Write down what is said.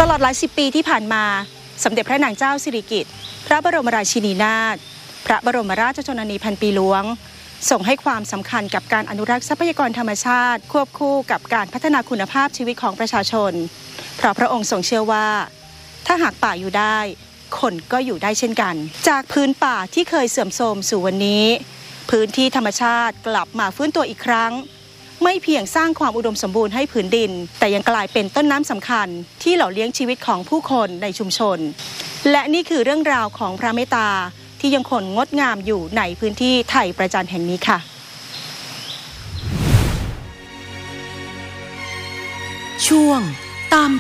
ลอดหลายสิบปีที่ผ่านมาสมเด็จพระนางเจ้าสิริกิติ์พระบรมราชินีนาถพระบรมราชชนนีพันปีหลวงทรงให้ความสำคัญกับการอนุรักษ์ทรัพยากรธรรมชาติควบคู่กับการพัฒนาคุณภาพชีวิตของประชาชนเพราะพระองค์ทรงเชื่อว่าถ้าหากป่าอยู่ได้คนก็อยู่ได้เช่นกันจากพื้นป่าที่เคยเสื่อมโทรมสู่วันนี้พื้นที่ธรรมชาติกลับมาฟื้นตัวอีกครั้งไม่เพียงสร้างความอุดมสมบูรณ์ให้ผืนดินแต่ยังกลายเป็นต้นน้ำสำคัญที่หล่อเลี้ยงชีวิตของผู้คนในชุมชนและนี่คือเรื่องราวของพระเมตตาที่ยังคงงดงามอยู่ในพื้นที่ไทยประจันแห่งนี้ค่ะช่วงตาม